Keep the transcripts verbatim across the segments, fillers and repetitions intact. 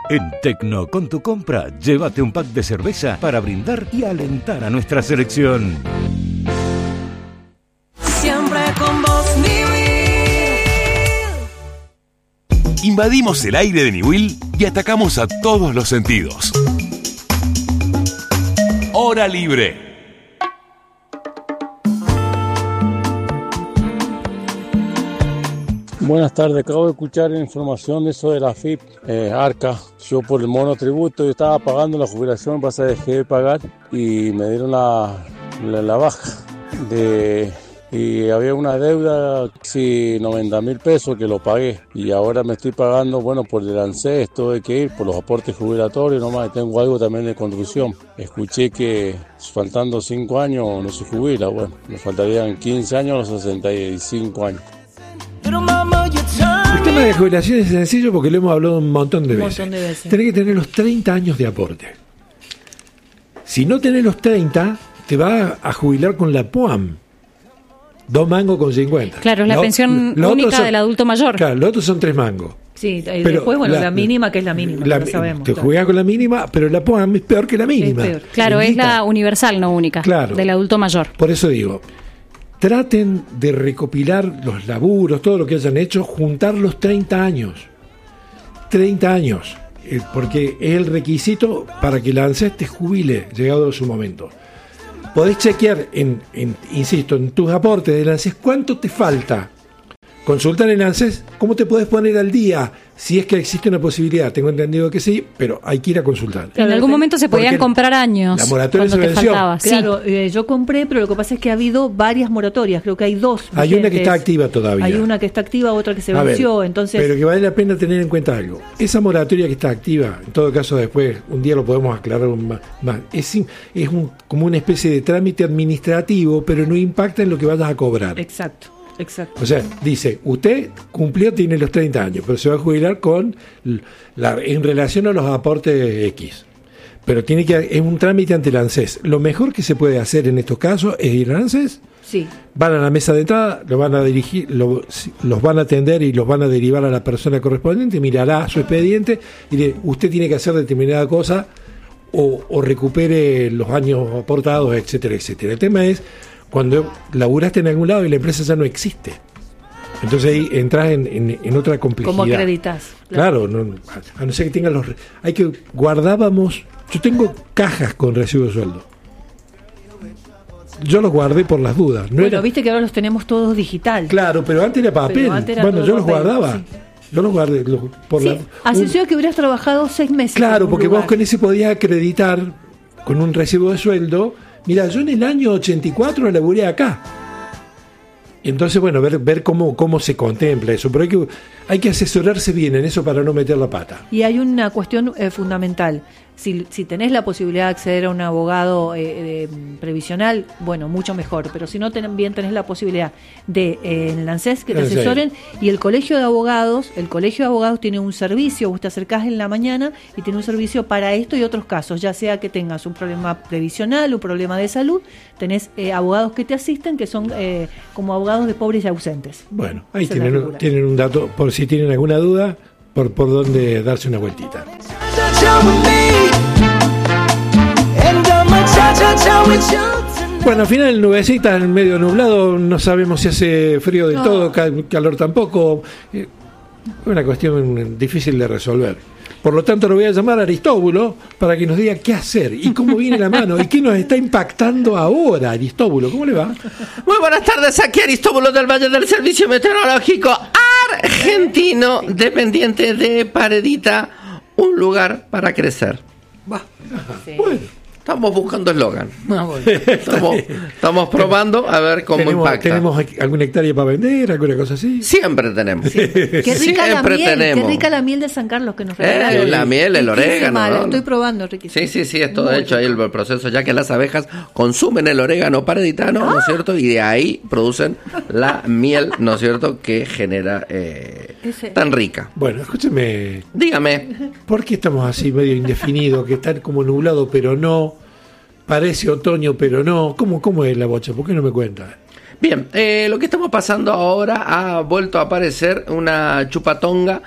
En Tecno, con tu compra, llévate un pack de cerveza para brindar y alentar a nuestra selección. Siempre con vos, Niwil. Invadimos el aire de Niwil y atacamos a todos los sentidos. Hora libre. Buenas tardes, acabo de escuchar información de eso de la F I P, eh, Arca. Yo por el monotributo, yo estaba pagando la jubilación, pasa dejé de pagar y me dieron la, la, la baja de... Y había una deuda, sí, noventa mil pesos que lo pagué. Y ahora me estoy pagando, bueno, por el ANSES, tuve que ir por los aportes jubilatorios, nomás tengo algo también de construcción. Escuché que faltando cinco años no se jubila, bueno, me faltarían quince años a los sesenta y cinco años. El tema de la jubilación es sencillo porque lo hemos hablado un montón de veces. Un montón de veces. Tenés que tener los treinta años de aporte. Si no tenés los treinta, te vas a jubilar con la P U A M. Dos mangos con cincuenta. Claro, es la lo, pensión lo única son, del adulto mayor. Claro, los otros son tres mangos. Sí, y pero después, bueno, la, la mínima, que es la mínima, la, lo sabemos. Te claro. jugás con la mínima, pero la P U A M es peor que la mínima. Es peor. Claro, es Indita. la universal, no única, Claro. del adulto mayor. Por eso digo, traten de recopilar los laburos, todo lo que hayan hecho, juntar los treinta años. treinta años, eh, porque es el requisito para que la ANSES te jubile, llegado su momento. Podés chequear, en, en, insisto, en tus aportes del ANSES, cuánto te falta. Consultar en ANSES cómo te podés poner al día, si es que existe una posibilidad. Tengo entendido que sí, pero hay que ir a consultar. En algún momento se podían comprar años. La moratoria cuando se te venció. faltaba. Sí. Claro, eh, yo compré, pero lo que pasa es que ha habido varias moratorias, creo que hay dos. Hay una que vigentes. está activa todavía. Hay una que está activa, otra que se A ver, venció, entonces... Pero que vale la pena tener en cuenta algo. Esa moratoria que está activa, en todo caso después, un día lo podemos aclarar más. más. Es, es un, como una especie de trámite administrativo, pero no impacta en lo que vayas a cobrar. Exacto. Exacto. O sea, dice, usted cumplió, tiene los treinta años, pero se va a jubilar con la, en relación a los aportes X. Pero tiene que es un trámite ante el ANSES. Lo mejor que se puede hacer en estos casos es ir al ANSES. Sí. Van a la mesa de entrada, lo van a dirigir, lo, los van a atender y los van a derivar a la persona correspondiente, mirará su expediente y le, usted tiene que hacer determinada cosa o, o recupere los años aportados, etcétera, etcétera. El tema es cuando laburaste en algún lado y la empresa ya no existe. Entonces ahí entras en, en, en otra complejidad. ¿Cómo acreditas? Claro, claro no, a no ser que tengas los... Hay que... Guardábamos... Yo tengo cajas con recibo de sueldo. Yo los guardé por las dudas. No bueno, era... viste que ahora los tenemos todos digital. Claro, pero antes era papel. Antes era bueno, todo yo los papel, guardaba. Sí. Yo los guardé los, por sí, la... así un... sea que hubieras trabajado seis meses. Claro, en un porque lugar. vos con ese podías acreditar con un recibo de sueldo. Mira, yo en el año ochenta y cuatro laburé acá. Entonces, bueno, ver ver cómo cómo se contempla eso. Pero hay que, hay que asesorarse bien en eso para no meter la pata. Y hay una cuestión eh, fundamental. Si, si tenés la posibilidad de acceder a un abogado eh, de, previsional, bueno, mucho mejor. Pero si no, también tenés la posibilidad de eh, en el ANSES que te Sí. asesoren. Y el colegio de abogados, el colegio de abogados tiene un servicio, vos te acercás en la mañana y tiene un servicio para esto y otros casos, ya sea que tengas un problema previsional, un problema de salud, tenés eh, abogados que te asisten, que son eh, como abogados de pobres y ausentes. Bueno, ahí Esa es la tienen, figura. tienen un dato, por si tienen alguna duda, por, por dónde darse una vueltita. Bueno, al final nubecita, en medio nublado, no sabemos si hace frío del No. todo, cal- calor tampoco. Es una cuestión difícil de resolver. Por lo tanto, lo voy a llamar a Aristóbulo para que nos diga qué hacer y cómo viene la mano y qué nos está impactando ahora. Aristóbulo, ¿cómo le va? Muy buenas tardes, aquí Aristóbulo del Valle del Servicio Meteorológico Argentino, dependiente de Paredita, un lugar para crecer. Sí. Bueno. Estamos buscando eslogan. Ah, bueno. Estamos, estamos probando a ver cómo ¿Tenemos, impacta. ¿Tenemos alguna hectárea para vender? ¿Alguna cosa así? Siempre tenemos. Qué rica la Siempre miel, tenemos. qué rica la miel de San Carlos que nos Eh, regalaron. la miel, el Riquísima, orégano, la ¿no? estoy probando, riquísima. Sí, sí, sí, es todo Muy hecho ahí el proceso, ya que las abejas consumen el orégano pareditano, ¿no es cierto? Y de ahí producen la miel, ¿no es cierto?, que genera eh, Ese- tan rica. Bueno, escúcheme, Dígame. ¿por qué estamos así medio indefinidos? Que están como nublado, pero no. Parece otoño, pero no. ¿Cómo, cómo es la bocha? ¿Por qué no me cuenta? Bien, eh, lo que estamos pasando ahora ha vuelto a aparecer una chupatonga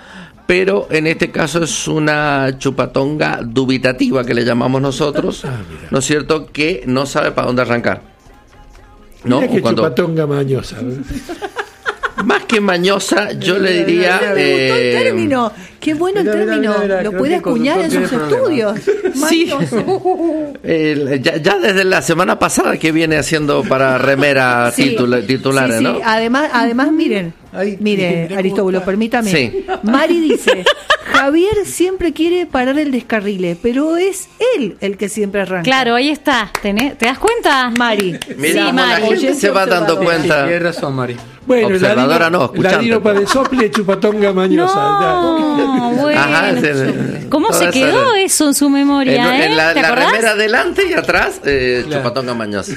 pero en este caso es una chupatonga dubitativa que le llamamos nosotros, Ah, ¿no es cierto? Que no sabe para dónde arrancar. ¿No? Mira qué Cuando- chupatonga mañosa. Más que mañosa, yo le diría... Me gustó el eh, término. Qué bueno el Mira, mira, término. mira, mira, Lo creo puede que el acuñar en conductor sus tiene estudios. Sí. Mañoso. el- ya, ya desde la semana pasada que viene haciendo para remera Sí. titula- titulares, Sí, sí. ¿no? Además, además, miren, Ay, mire, mira Aristóbulo, cómo- permítame. Sí. Mari dice, Javier siempre quiere parar el descarrile, pero es él el que siempre arranca. Claro, ahí está. ¿Tenés- ¿Te das cuenta? Mari. Mira Sí, cómo la Mari. gente Oyente se va dando observadora. cuenta. Tienes razón, Mari. Bueno, Observadora no, la escuchante. Dino para el sople, chupatonga mañosa. No, bueno. Ajá, sí, sí. ¿Cómo Toda se esa- quedó eso en su memoria, En, en eh? la, ¿Te la acordás? remera adelante y atrás, eh, Claro. chupatonga mañosa.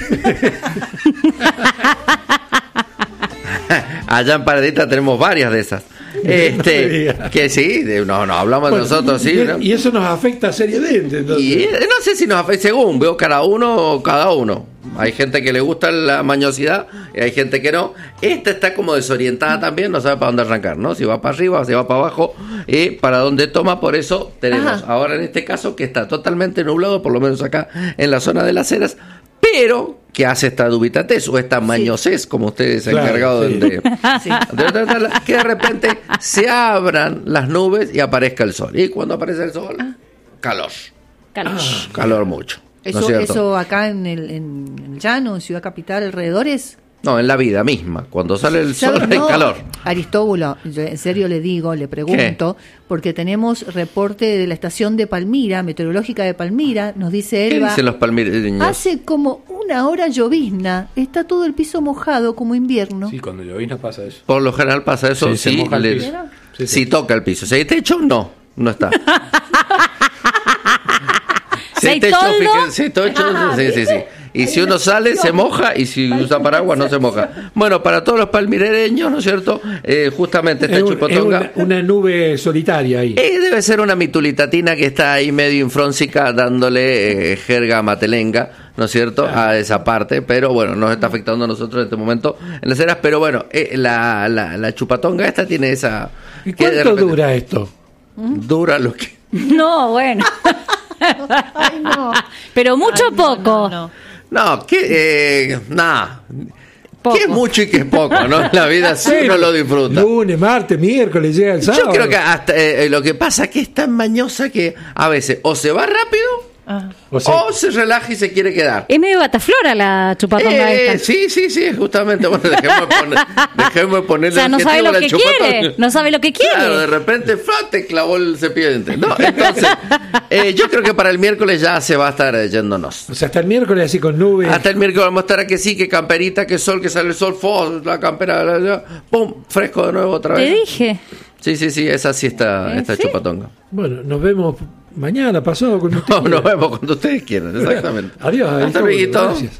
Allá en Paredita tenemos varias de esas. Este, que sí, de- no, no hablamos Bueno, de nosotros, sí. y, ¿no? y eso nos afecta seriamente. Entonces. Y eh, no sé si nos afecta, según veo cada uno, cada uno. Hay gente que le gusta la mañosidad y hay gente que no. Esta está como desorientada también, no sabe para dónde arrancar, ¿no? Si va para arriba, si va para abajo, y para dónde toma. Por eso tenemos Ajá. ahora en este caso que está totalmente nublado, por lo menos acá en la zona de las Heras, pero que hace esta dubitatez o esta mañosez, como ustedes se han Claro, encargado sí. de, de- de tratarla, que de repente se abran las nubes y aparezca el sol. Y cuando aparece el sol, calor. Calor. Calor mucho. ¿No es Eso, cierto? eso acá en el, en el llano, en Ciudad Capital, alrededores. No, en la vida misma. Cuando sale el sol ¿Sabe? hay No, calor. Aristóbulo, yo en serio le digo, le pregunto, porque tenemos reporte de la estación de Palmira, meteorológica de Palmira, nos dice ¿Qué Elba. dicen los palmireños? Hace como una hora llovizna, está todo el piso mojado como invierno. Sí, cuando llovizna pasa eso. Por lo general pasa eso. Sí, se Sí, moja el le- piso. Sí, si sí. toca el piso. Si hay techo, no. No está. Si hay techo, toldo. fíjense, si hay techo, sí, sí, sí. Y si uno sale, se moja, y si usa paraguas, no se moja. Bueno, para todos los palmireños, ¿no es cierto? Eh, justamente esta Es, un- es chupotonga... una, una nube solitaria ahí. Eh, debe ser una mitulitatina que está ahí medio infrónsica dándole eh, jerga matelenga, ¿no es cierto?, a esa parte, pero bueno, nos está afectando a nosotros en este momento en las eras, pero bueno, eh, la, la, la chupatonga esta tiene esa... ¿Y que de cuánto repente- dura esto? Dura lo que... No, bueno. Ay, no. Pero mucho Ay, no, poco. no, no. No, que... Eh, nada. Poco. Que es mucho y que es poco, ¿no? La vida sí uno lo disfruta. Lunes, martes, miércoles, llega el sábado. Yo creo que hasta eh, lo que pasa es que es tan mañosa que a veces o se va rápido Ah. O sea, o se relaja y se quiere quedar. Es medio bataflora la chupatonga Eh, esta. sí, sí, sí, justamente. Bueno, dejemos de poner, dejemos de ponerle O sea, no el sabe adjetivo lo a la que chupatonga. quiere, no sabe lo que quiere. Claro, de repente, ¡fla! Te clavó el cepillo de dientes. No, entonces, eh, yo creo que para el miércoles ya se va a estar yéndonos. o sea, hasta el miércoles así con nubes. Hasta el miércoles vamos a estar a que sí, que camperita, que sol, que sale el sol, fo, la campera, la- la- pum, fresco de nuevo otra Te vez. dije. Sí, sí, sí, esa sí está, ¿Eh, esta sí? chupatonga. Bueno, nos vemos mañana, pasado con usted. No, nos vemos cuando ustedes quieran, exactamente. Adiós, Hasta Aristóbulo, luego. gracias.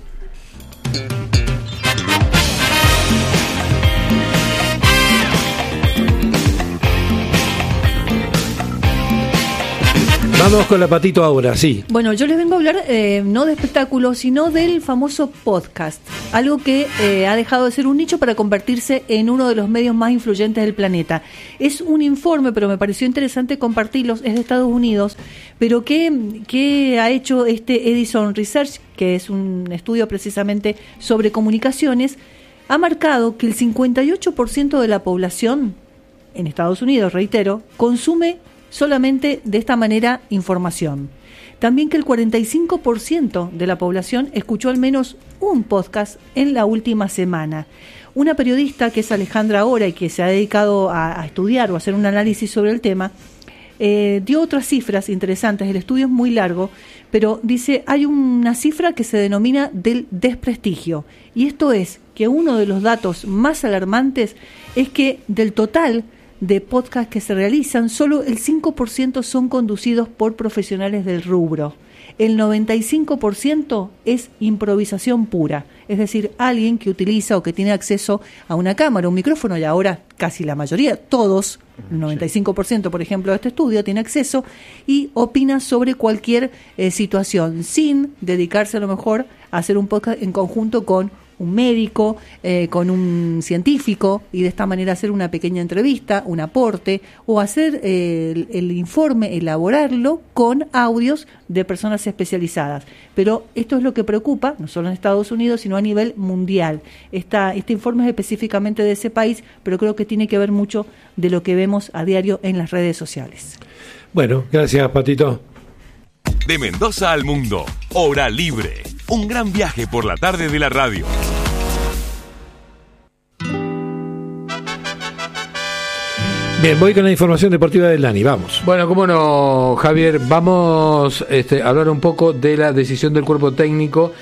Vamos con la patito ahora, sí. Bueno, yo les vengo a hablar eh, no de espectáculos, sino del famoso podcast. Algo que eh, ha dejado de ser un nicho para convertirse en uno de los medios más influyentes del planeta. Es un informe, pero me pareció interesante compartirlos. Es de Estados Unidos, pero que, que ha hecho este Edison Research, que es un estudio precisamente sobre comunicaciones, ha marcado que el cincuenta y ocho por ciento de la población en Estados Unidos, reitero, consume solamente de esta manera información. También que el cuarenta y cinco por ciento de la población escuchó al menos un podcast en la última semana. Una periodista que es Alejandra Ora y que se ha dedicado a, a estudiar o a hacer un análisis sobre el tema, eh, dio otras cifras interesantes. El estudio es muy largo, pero dice, hay una cifra que se denomina del desprestigio. Y esto es que uno de los datos más alarmantes es que del total de podcasts que se realizan, solo el cinco por ciento son conducidos por profesionales del rubro. El noventa y cinco por ciento es improvisación pura, es decir, alguien que utiliza o que tiene acceso a una cámara, un micrófono, y ahora casi la mayoría, todos, el noventa y cinco por ciento, por ejemplo, de este estudio, tiene acceso y opina sobre cualquier eh, situación, sin dedicarse a lo mejor a hacer un podcast en conjunto con un médico eh, con un científico y de esta manera hacer una pequeña entrevista, un aporte, o hacer eh, el, el informe, elaborarlo con audios de personas especializadas. Pero esto es lo que preocupa, no solo en Estados Unidos, sino a nivel mundial. Esta, este informe es específicamente de ese país, pero creo que tiene que ver mucho de lo que vemos a diario en las redes sociales. Bueno, gracias, Patito. De Mendoza al mundo, Hora Libre. Un gran viaje por la tarde de la radio. Bien, voy con la información deportiva del Dani, vamos. Bueno, cómo no, Javier, vamos este, a hablar un poco de la decisión del cuerpo técnico,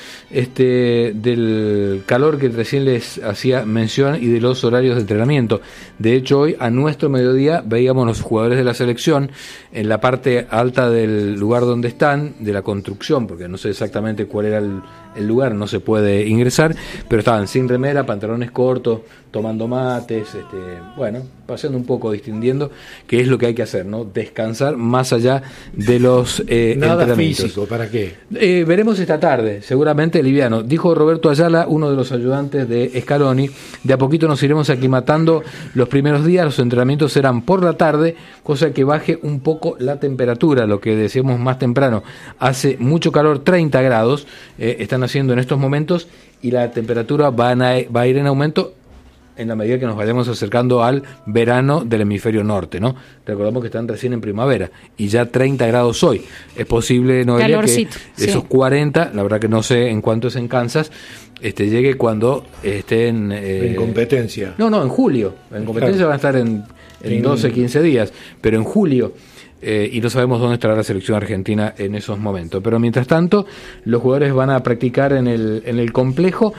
este, del calor que recién les hacía mención y de los horarios de entrenamiento. De hecho, hoy a nuestro mediodía veíamos los jugadores de la selección en la parte alta del lugar donde están, de la construcción, porque no sé exactamente cuál era el, el lugar, no se puede ingresar, pero estaban sin remera, pantalones cortos, tomando mates, este, bueno, paseando un poco, distinguiendo qué es lo que hay que hacer, ¿no? Descansar más allá de los eh, Nada entrenamientos. físico, ¿para qué? Eh, veremos esta tarde, seguramente liviano. Dijo Roberto Ayala, uno de los ayudantes de Scaloni, de a poquito nos iremos aclimatando los primeros días, los entrenamientos serán por la tarde, cosa que baje un poco la temperatura, lo que decíamos más temprano. Hace mucho calor, treinta grados, eh, están haciendo en estos momentos, y la temperatura van a, va a ir en aumento en la medida que nos vayamos acercando al verano del hemisferio norte, ¿no? Recordamos que están recién en primavera y ya treinta grados hoy. Es posible, Noelia, Calorcito, que esos sí. cuarenta, la verdad que no sé en cuánto es en Kansas, este llegue cuando estén... Eh, En competencia. No, no, en julio. En competencia Claro. van a estar en, en En- doce, quince días, pero en julio... Eh, y no sabemos dónde estará la selección argentina en esos momentos. Pero mientras tanto, los jugadores van a practicar en el, en el complejo.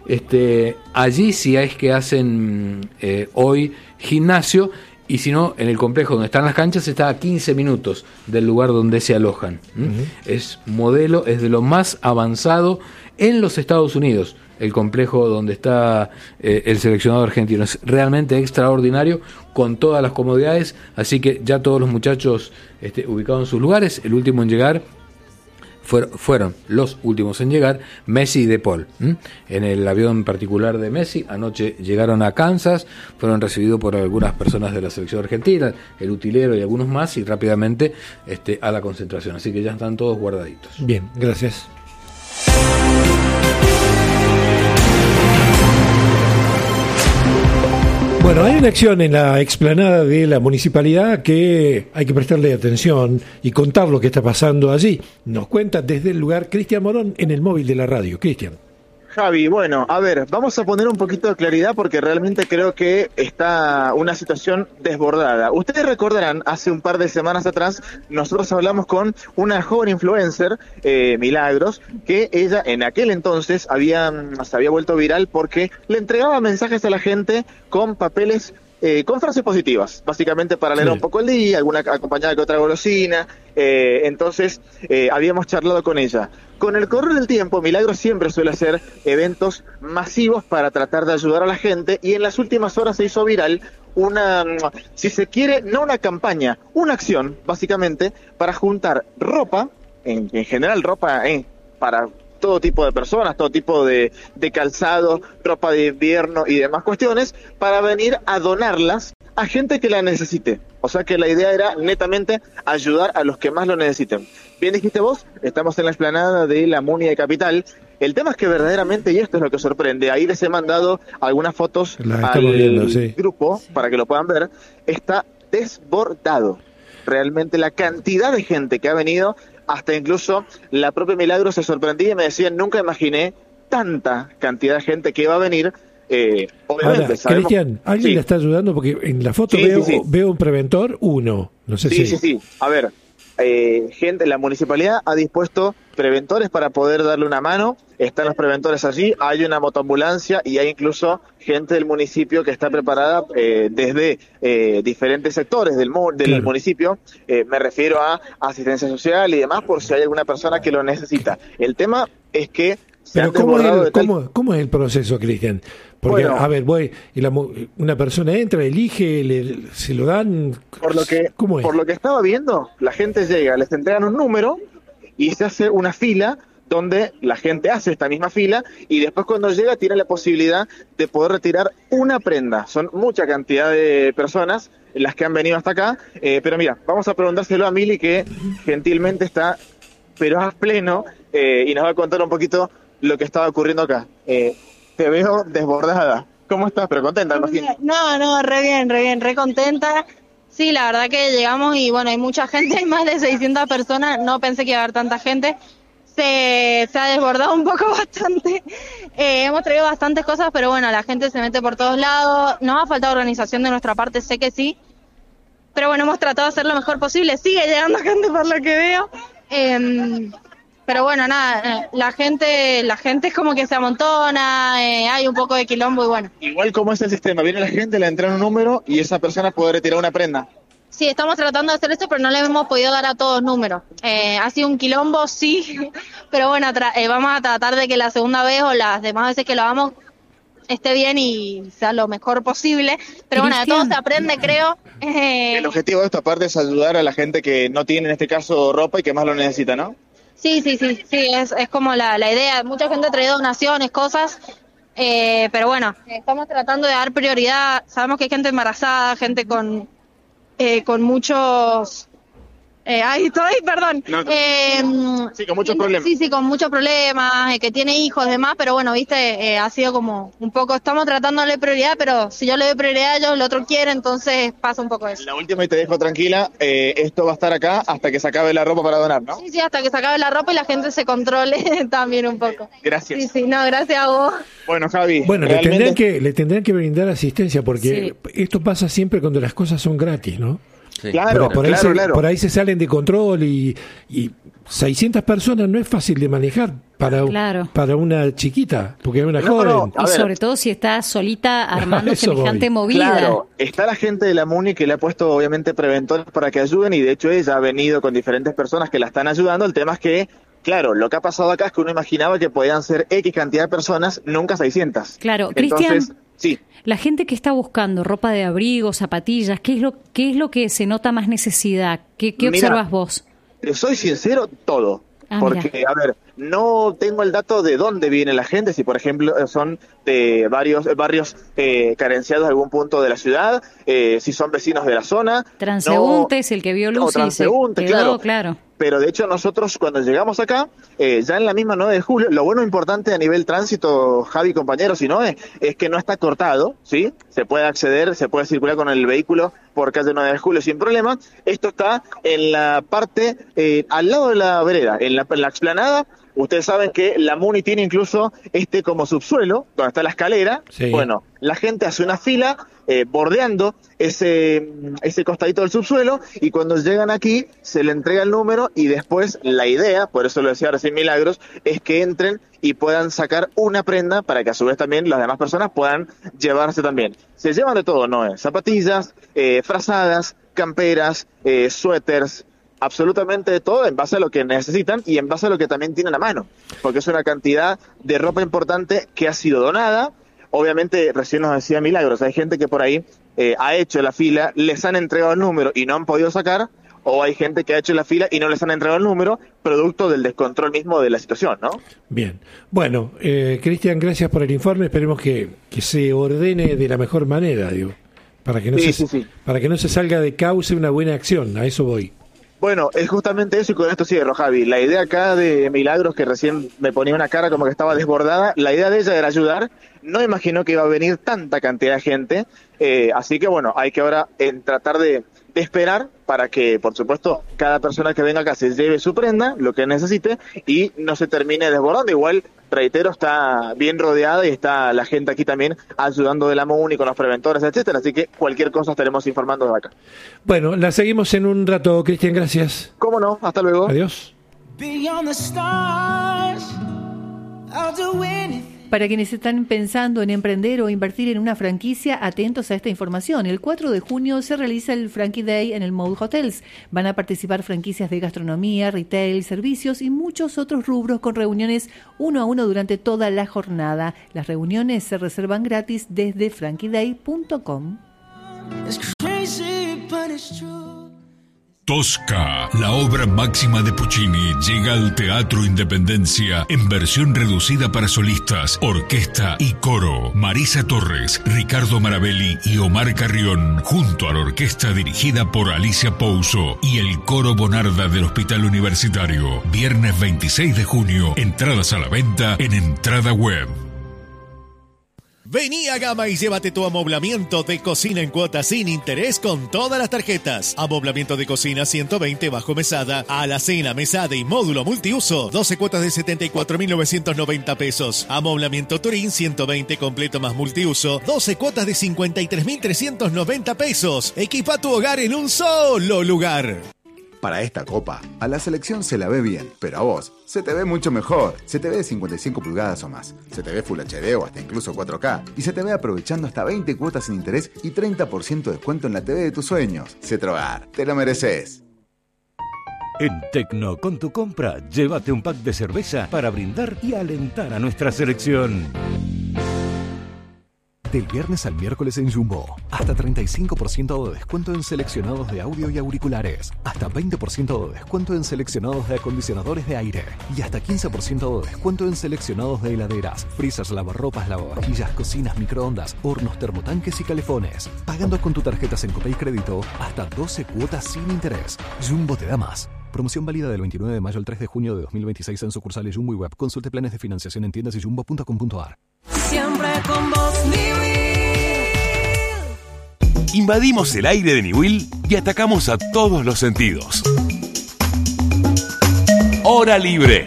Este, allí sí es que hacen eh, hoy gimnasio, y si no, en el complejo donde están las canchas está a quince minutos del lugar donde se alojan. ¿Mm? Ujú. Es modelo, es de lo más avanzado en los Estados Unidos. El complejo donde está eh, el seleccionado argentino es realmente extraordinario, con todas las comodidades, así que ya todos los muchachos este, ubicados en sus lugares. El último en llegar fueron, fueron los últimos en llegar, Messi y De Paul. ¿m? En el avión particular de Messi, anoche llegaron a Kansas, fueron recibidos por algunas personas de la selección argentina, el utilero y algunos más, y rápidamente este, a la concentración, así que ya están todos guardaditos. Bien, gracias. Bueno, hay una acción en la explanada de la municipalidad que hay que prestarle atención y contar lo que está pasando allí. Nos cuenta desde el lugar Cristian Morón en el móvil de la radio. Cristian. Javi, bueno, a ver, vamos a poner un poquito de claridad porque realmente creo que está una situación desbordada. Ustedes recordarán, hace un par de semanas atrás, nosotros hablamos con una joven influencer, eh, Milagros, que ella en aquel entonces había, se había vuelto viral porque le entregaba mensajes a la gente con papeles, eh, con frases positivas, básicamente para leer Sí. un poco el día, alguna acompañada de otra golosina. Eh, entonces eh, habíamos charlado con ella. Con el correr del tiempo, Milagros siempre suele hacer eventos masivos para tratar de ayudar a la gente, y en las últimas horas se hizo viral una, si se quiere, no una campaña, una acción, básicamente, para juntar ropa, en, en general ropa eh, para todo tipo de personas, todo tipo de, de calzado, ropa de invierno y demás cuestiones, para venir a donarlas a gente que la necesite. O sea que la idea era netamente ayudar a los que más lo necesiten. Bien dijiste vos, estamos en la explanada de la Muni de Capital. El tema es que verdaderamente, y esto es lo que sorprende, ahí les he mandado algunas fotos Las al estamos viendo, sí. grupo para que lo puedan ver, está desbordado. Realmente la cantidad de gente que ha venido, hasta incluso la propia Milagro se sorprendía y me decía, nunca imaginé tanta cantidad de gente que iba a venir. Eh, obviamente, Ahora, sabemos- Cristian, ¿alguien Sí. le está ayudando? Porque en la foto Sí, veo, sí, sí. veo un preventor, uno. No sé Sí, si... sí, sí. A ver, eh, gente, la municipalidad ha dispuesto preventores para poder darle una mano. Están los preventores allí, hay una motoambulancia y hay incluso gente del municipio que está preparada eh, desde eh, diferentes sectores del, mu- del Claro. municipio. Eh, me refiero a asistencia social y demás, por si hay alguna persona que lo necesita. El tema es que se Pero han ¿cómo es, desbordado el, de tal- cómo, cómo es el proceso, Cristian? Porque, Bueno. a ver, voy, y la mu- una persona entra, elige, le, se lo dan... Por lo que ¿Cómo es? por lo que estaba viendo, la gente llega, les entregan un número y se hace una fila donde la gente hace esta misma fila y después cuando llega tiene la posibilidad de poder retirar una prenda. Son mucha cantidad de personas las que han venido hasta acá, eh, pero mira, vamos a preguntárselo a Mili, que gentilmente está, pero a pleno, eh, y nos va a contar un poquito lo que estaba ocurriendo acá. Eh, te veo desbordada. ¿Cómo estás? Pero contenta, imagino. No, no, re bien, re bien, re contenta. Sí, la verdad que llegamos y bueno, hay mucha gente, hay más de seiscientas personas, no pensé que iba a haber tanta gente. Se, se ha desbordado un poco bastante. Eh, hemos traído bastantes cosas, pero bueno, la gente se mete por todos lados. Nos ha faltado organización de nuestra parte, sé que sí. Pero bueno, hemos tratado de hacer lo mejor posible. Sigue llegando gente por lo que veo. Eh, pero bueno, nada, la gente la gente es como que se amontona, eh, hay un poco de quilombo y bueno. Igual, ¿cómo es el sistema? Viene la gente, le entra un número y esa persona puede retirar una prenda. Sí, estamos tratando de hacer esto, pero no le hemos podido dar a todos números. Eh, ha sido un quilombo, sí, pero bueno, tra- eh, vamos a tratar de que la segunda vez o las demás veces que lo hagamos esté bien y sea lo mejor posible. Pero bueno, de todo se aprende, creo. Eh, El objetivo de esta parte es ayudar a la gente que no tiene, en este caso, ropa y que más lo necesita, ¿no? sí, sí, sí, sí, es, es como la, la idea. Mucha gente ha traído donaciones, cosas, eh, pero bueno, estamos tratando de dar prioridad. Sabemos que hay gente embarazada, gente con... Eh, con muchos eh, ay estoy perdón No, eh, sí, con muchos problemas. sí sí con muchos problemas, eh, que tiene hijos demás, pero bueno, viste, eh, ha sido como un poco, estamos tratando de darle prioridad, pero si yo le doy prioridad a ellos, el otro quiere, entonces pasa un poco eso. La última y te dejo tranquila, eh, esto va a estar acá hasta que se acabe la ropa para donar, ¿no? Sí, sí, hasta que se acabe la ropa y la gente se controle también un poco. Gracias. Sí, sí, no, gracias a vos. Bueno, Javi, Bueno, le realmente... tendrán, que, le tendrán que brindar asistencia porque esto pasa siempre cuando las cosas son gratis, ¿no? Sí. Claro, por, por ahí claro, se, claro. por ahí se salen de control y, y seiscientas personas no es fácil de manejar para, Claro. para una chiquita, porque es una No, joven. no, a Y ver. sobre todo si está solita armando eso semejante voy. movida. Claro, está la gente de la MUNI que le ha puesto obviamente preventores para que ayuden y de hecho ella ha venido con diferentes personas que la están ayudando. El tema es que, claro, lo que ha pasado acá es que uno imaginaba que podían ser X cantidad de personas, nunca seiscientas. Claro, Entonces, Cristian, sí. la gente que está buscando ropa de abrigo, zapatillas, ¿qué es lo, qué es lo que se nota más necesidad? ¿Qué, qué Mira, observas vos? Te soy sincero, todo. Ah, Porque, mira. a ver, no tengo el dato de dónde viene la gente, si por ejemplo son de varios eh, barrios eh, carenciados de algún punto de la ciudad, eh, si son vecinos de la zona. Transeúntes, no, el que vio o luz y se transeúnte, quedó, claro. claro. Pero de hecho nosotros cuando llegamos acá, eh, ya en la misma nueve de julio, lo bueno importante a nivel tránsito, Javi, compañeros, y no es, es que no está cortado, ¿sí? Se puede acceder, se puede circular con el vehículo por calle nueve de julio sin problema. Esto está en la parte, eh, al lado de la vereda, en la, en la explanada. Ustedes saben que la MUNI tiene incluso este como subsuelo, donde está la escalera. Sí. Bueno, la gente hace una fila eh, bordeando ese, ese costadito del subsuelo y cuando llegan aquí se le entrega el número y después la idea, por eso lo decía recién Milagros, es que entren y puedan sacar una prenda para que a su vez también las demás personas puedan llevarse también. Se llevan de todo, ¿no? Zapatillas, eh, frazadas, camperas, eh, suéteres, absolutamente de todo en base a lo que necesitan y en base a lo que también tienen a mano, porque es una cantidad de ropa importante que ha sido donada. Obviamente, recién nos decía Milagros, hay gente que por ahí eh, ha hecho la fila, les han entregado el número y no han podido sacar, o hay gente que ha hecho la fila y no les han entregado el número, producto del descontrol mismo de la situación, ¿no? Bien. Bueno, eh, Cristian, gracias por el informe. Esperemos que, que se ordene de la mejor manera, digo, para que no Sí, se, sí, sí. para que no se salga de cauce una buena acción. A eso voy. Bueno, es justamente eso y con esto cierro, Javi. La idea acá de Milagros, que recién me ponía una cara como que estaba desbordada, la idea de ella era ayudar. No imaginó que iba a venir tanta cantidad de gente, eh, así que bueno, hay que ahora en tratar de, de esperar para que, por supuesto, cada persona que venga acá se lleve su prenda, lo que necesite, y no se termine desbordando. Igual, reitero, está bien rodeada y está la gente aquí también ayudando de la MUNI con los preventores, etcétera. Así que cualquier cosa estaremos informando de acá. Bueno, la seguimos en un rato, Cristian, gracias. ¿Cómo no? Hasta luego. Adiós. Beyond the stars, I'll do anything. Para quienes están pensando en emprender o invertir en una franquicia, atentos a esta información. El cuatro de junio se realiza el Frankie Day en el Mode Hotels. Van a participar franquicias de gastronomía, retail, servicios y muchos otros rubros con reuniones uno a uno durante toda la jornada. Las reuniones se reservan gratis desde frankie day punto com. It's crazy, but it's true. Tosca, la obra máxima de Puccini, llega al Teatro Independencia en versión reducida para solistas, orquesta y coro. Marisa Torres, Ricardo Marabelli y Omar Carrión, junto a la orquesta dirigida por Alicia Pouso y el coro Bonarda del Hospital Universitario. Viernes veintiséis de junio, entradas a la venta en Entrada Web. Vení a Gama y llévate tu amoblamiento de cocina en cuotas sin interés con todas las tarjetas. Amoblamiento de cocina ciento veinte bajo mesada, alacena, mesada y módulo multiuso. doce cuotas de setenta y cuatro mil novecientos noventa pesos. Amoblamiento Turín ciento veinte completo más multiuso. doce cuotas de cincuenta y tres mil trescientos noventa pesos. Equipa tu hogar en un solo lugar. Para esta copa, a la selección se la ve bien, pero a vos se te ve mucho mejor. Se te ve de cincuenta y cinco pulgadas o más, se te ve Full H D o hasta incluso cuatro K, y se te ve aprovechando hasta veinte cuotas sin interés y treinta por ciento de descuento en la T V de tus sueños. Cetrogar, te lo mereces. En Tecno, con tu compra, llévate un pack de cerveza para brindar y alentar a nuestra selección. Del viernes al miércoles en Jumbo, hasta treinta y cinco por ciento de descuento en seleccionados de audio y auriculares, hasta veinte por ciento de descuento en seleccionados de acondicionadores de aire y hasta quince por ciento de descuento en seleccionados de heladeras, freezers, lavarropas, lavavajillas, cocinas, microondas, hornos, termotanques y calefones. Pagando con tu tarjeta Sencopay Crédito hasta doce cuotas sin interés. Jumbo te da más. Promoción válida del veintinueve de mayo al tres de junio de dos mil veintiséis en sucursales Jumbo y Web. Consulte planes de financiación en tiendas y jumbo punto com punto a r. Siempre con vos, Niwil. Invadimos el aire de Niwil y atacamos a todos los sentidos. Hora libre.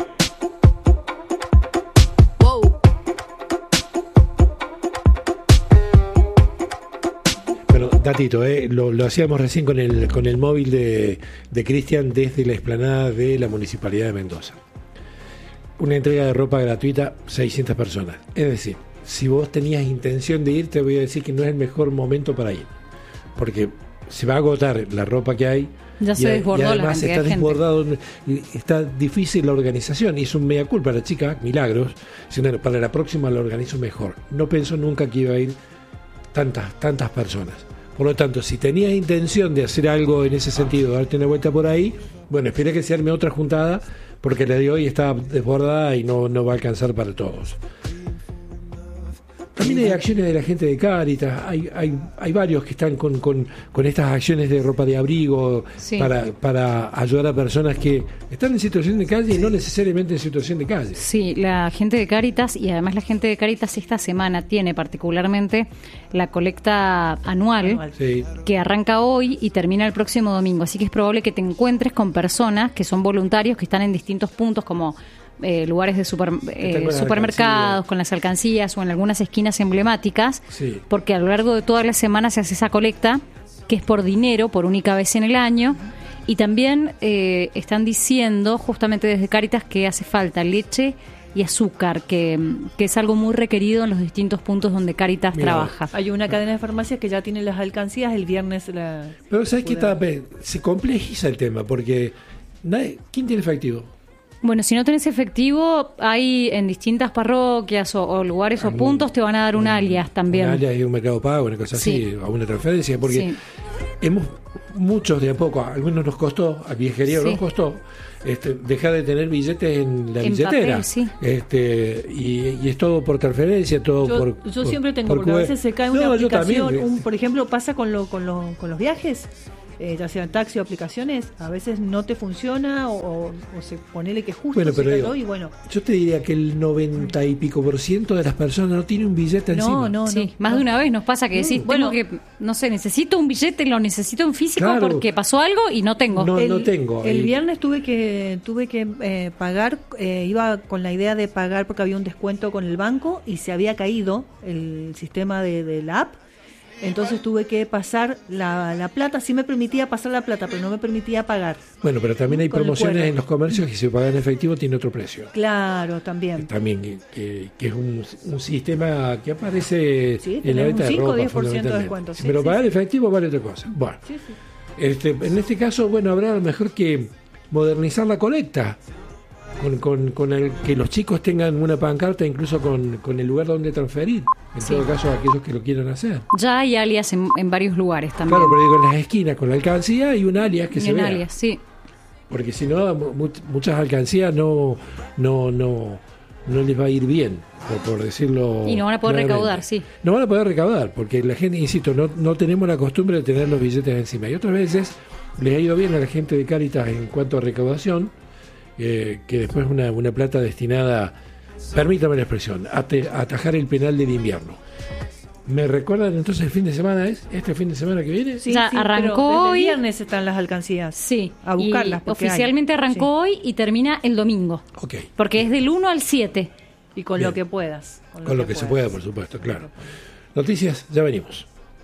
Bueno, datito, ¿eh? lo, lo hacíamos recién con el, con el móvil de, de Cristian desde la explanada de la Municipalidad de Mendoza. Una entrega de ropa gratuita, seiscientas personas. Es decir, si vos tenías intención de ir, te voy a decir que no es el mejor momento para ir. Porque se va a agotar la ropa que hay. Ya se desbordó y la además cantidad está de gente. desbordado, y está difícil la organización. Hizo un mea culpa la chica, Milagros, diciendo, para la próxima lo organizo mejor. No pensó nunca que iba a ir tantas, tantas personas. Por lo tanto, si tenías intención de hacer algo en ese sentido, darte una vuelta por ahí, bueno, esperé que se arme otra juntada, porque la de hoy está desbordada y no, no va a alcanzar para todos. También hay acciones de la gente de Cáritas, hay, hay, hay varios que están con, con, con estas acciones de ropa de abrigo, sí, para, para ayudar a personas que están en situación de calle y no necesariamente en situación de calle. Sí, la gente de Cáritas, y además la gente de Cáritas esta semana tiene particularmente la colecta anual, sí, que arranca hoy y termina el próximo domingo, así que es probable que te encuentres con personas que son voluntarios, que están en distintos puntos como Eh, lugares de super, eh, con supermercados, con las alcancías o en algunas esquinas emblemáticas, sí, porque a lo largo de toda la semana se hace esa colecta, que es por dinero, por única vez en el año, y también eh, están diciendo justamente desde Cáritas que hace falta leche y azúcar, que, que es algo muy requerido en los distintos puntos donde Cáritas Mira, trabaja. Hay una cadena de farmacias que ya tiene las alcancías, el viernes la... Pero ¿sabes qué? Está, se complejiza el tema, porque nadie, ¿quién tiene efectivo? Bueno, si no tenés efectivo, hay en distintas parroquias o, o lugares o puntos te van a dar un alias también. Un alias y un Mercado Pago, una cosa sí, así, o una transferencia, porque sí, hemos, muchos de a poco, a algunos nos costó, a Viejería sí, nos costó, este, dejar de tener billetes en la en billetera. Papel, sí. este, y, y es todo por transferencia, todo yo, por... Yo por, siempre tengo, por porque a veces se cae una no, aplicación, un, por ejemplo, pasa con, lo, con, lo, con los viajes. Eh, ya sean taxi o aplicaciones, a veces no te funciona o, o se ponele que justo bueno, se pero cayó digo, y bueno. Yo te diría que el noventa y pico por ciento de las personas no tiene un billete no, encima. No, sí, no, más no. de una vez nos pasa que decís, no, bueno, que no sé, necesito un billete, lo necesito en físico claro, porque pasó algo y no tengo. No, el, no tengo. El viernes tuve que tuve que eh, pagar, eh, iba con la idea de pagar porque había un descuento con el banco y se había caído el sistema de, de la app. Entonces tuve que pasar la, la plata, sí me permitía pasar la plata, pero no me permitía pagar. Bueno, pero también hay promociones en los comercios que si se pagan en efectivo tiene otro precio. Claro, también. También, que, que, que es un, un sistema que aparece sí, en la venta de ropa. cinco o diez por ciento de descuento. Sí, pero sí, pagar sí. efectivo vale otra cosa. Bueno, sí, sí. Este, en este caso, bueno, habrá a lo mejor que modernizar la colecta. con, con, con el, que los chicos tengan una pancarta incluso con, con el lugar donde transferir, en sí. todo caso aquellos que lo quieran hacer. Ya hay alias en, en varios lugares también. Claro, pero digo, en las esquinas con la alcancía hay un alias que y se un vea. alias, sí. Porque si no, mu- muchas alcancías no, no, no, no les va a ir bien, por, por decirlo. Y no van a poder claramente. recaudar, sí. No van a poder recaudar, porque la gente, insisto, no, no tenemos la costumbre de tener los billetes encima. Y otras veces les ha ido bien a la gente de Cáritas en cuanto a recaudación, eh, que después una, una plata destinada, permítame la expresión, a, te, a atajar el penal del invierno. ¿Me recuerdan entonces el fin de semana? ¿Es este fin de semana que viene? Sí, ya sí, arrancó el hoy. viernes están las alcancías. Sí. A buscarlas. Y oficialmente hay. arrancó sí. hoy y termina el domingo. Ok. Porque es del uno al siete. Y con Bien. lo que puedas. Con lo, con lo que, que se pueda, por supuesto, claro. Noticias, ya venimos.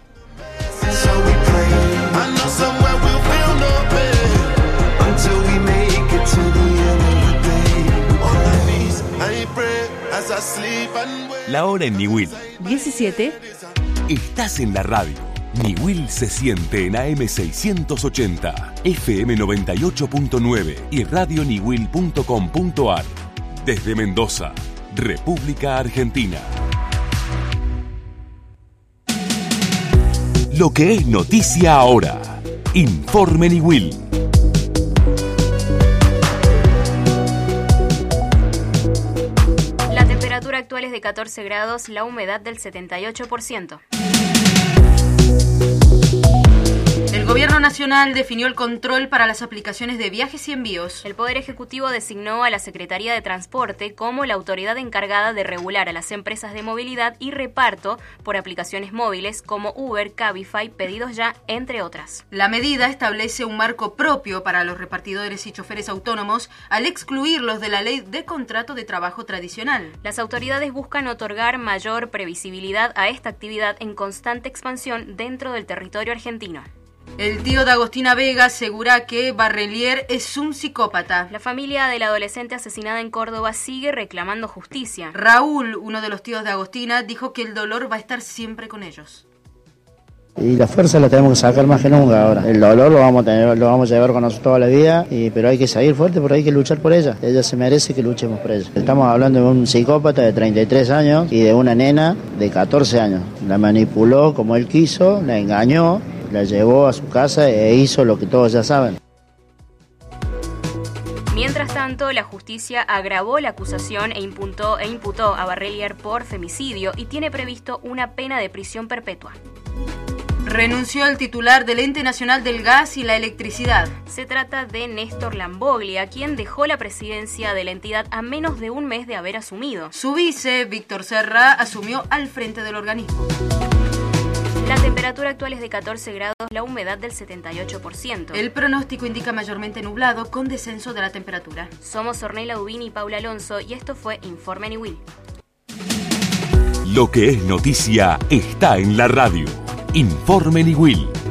La hora en Niwil. diecisiete. Estás en la radio. Niwil se siente en A M seiscientos ochenta, F M noventa y ocho punto nueve y radio niwil punto com punto a r. Desde Mendoza, República Argentina. Lo que es noticia ahora. Informe Niwil. La temperatura actual es de catorce grados, la humedad del setenta y ocho por ciento. El Gobierno Nacional definió el control para las aplicaciones de viajes y envíos. El Poder Ejecutivo designó a la Secretaría de Transporte como la autoridad encargada de regular a las empresas de movilidad y reparto por aplicaciones móviles como Uber, Cabify, Pedidos Ya, entre otras. La medida establece un marco propio para los repartidores y choferes autónomos al excluirlos de la ley de contrato de trabajo tradicional. Las autoridades buscan otorgar mayor previsibilidad a esta actividad en constante expansión dentro del territorio argentino. El tío de Agostina Vega asegura que Barrelier es un psicópata. La familia de la adolescente asesinada en Córdoba sigue reclamando justicia. Raúl, uno de los tíos de Agostina, dijo que el dolor va a estar siempre con ellos. Y la fuerza la tenemos que sacar más que nunca ahora. El dolor lo vamos a tener, lo vamos a llevar con nosotros toda la vida, y, pero hay que seguir fuerte, pero hay que luchar por ella. Ella se merece que luchemos por ella. Estamos hablando de un psicópata de treinta y tres años y de una nena de catorce años. La manipuló como él quiso, la engañó, la llevó a su casa e hizo lo que todos ya saben. Mientras tanto, la justicia agravó la acusación e imputó, e imputó a Barrelier por femicidio y tiene previsto una pena de prisión perpetua. Renunció el titular del Ente Nacional del Gas y la Electricidad. Se trata de Néstor Lamboglia, quien dejó la presidencia de la entidad a menos de un mes de haber asumido. Su vice, Víctor Serra, asumió al frente del organismo. La temperatura actual es de catorce grados, la humedad del setenta y ocho por ciento. El pronóstico indica mayormente nublado con descenso de la temperatura. Somos Ornella Dubini y Paula Alonso y esto fue Informe Niwil. Lo que es noticia está en la radio. Informe Niwil.